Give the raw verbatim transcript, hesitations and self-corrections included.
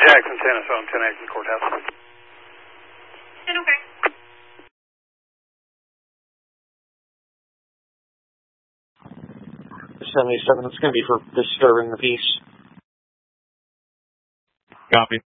Jackson, ten is home, ten Action Courthouse. ten, okay. seventy-seven, it's going to be for disturbing the peace. Copy.